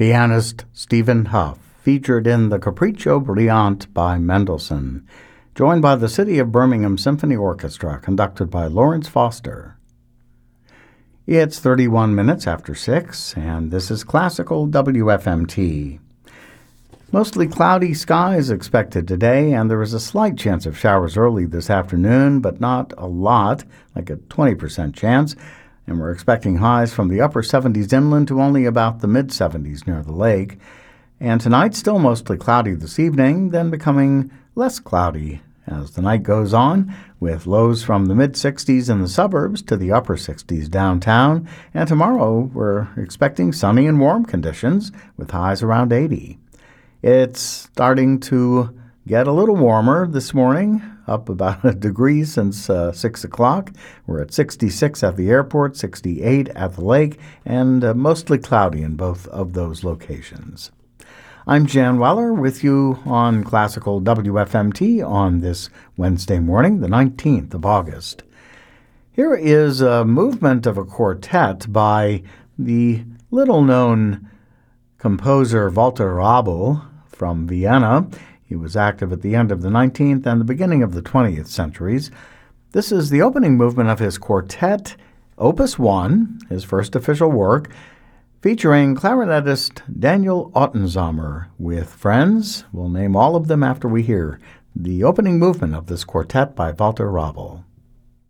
Pianist Stephen Hough, featured in the Capriccio Brillante by Mendelssohn, joined by the City of Birmingham Symphony Orchestra, conducted by Lawrence Foster. It's 31 minutes after 6, and this is Classical WFMT. Mostly cloudy skies expected today, and there is a slight chance of showers early this afternoon, but not a lot, like a 20% chance. And we're expecting highs from the upper 70s inland to only about the mid-70s near the lake. And tonight, still mostly cloudy this evening, then becoming less cloudy as the night goes on, with lows from the mid-60s in the suburbs to the upper 60s downtown. And tomorrow, we're expecting sunny and warm conditions with highs around 80. It's starting to get a little warmer this morning, up about a degree since 6 o'clock. We're at 66 at the airport, 68 at the lake, and mostly cloudy in both of those locations. I'm Jan Weller with you on Classical WFMT on this Wednesday morning, the 19th of August. Here is a movement of a quartet by the little-known composer Walter Rabel from Vienna. He was active at the end of the 19th and the beginning of the 20th centuries. This is the opening movement of his quartet, Opus 1, his first official work, featuring clarinetist Daniel Ottensamer with friends. We'll name all of them after we hear the opening movement of this quartet by Walter Rabel.